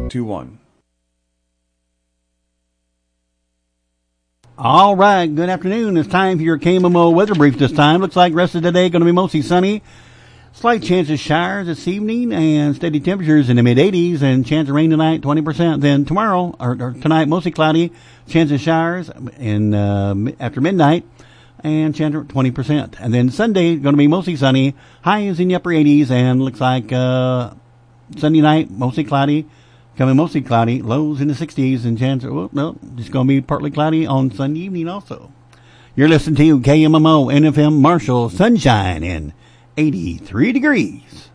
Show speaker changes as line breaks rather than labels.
21.
All right, good afternoon. It's time for your KMMO weather brief this time. Looks like rest of the day going to be mostly sunny. Slight chance of showers this evening and steady temperatures in the mid-80s and chance of rain tonight, 20%. Then tomorrow, or tonight, mostly cloudy. Chance of showers in after midnight and chance of 20%. And then Sunday, going to be mostly sunny. Highs in the upper 80s and looks like Sunday night, mostly cloudy. Coming mostly cloudy. Lows in the 60s and chance of, it's going to be partly cloudy on Sunday evening also. You're listening to KMMO NFM Marshall Sunshine in 83 degrees.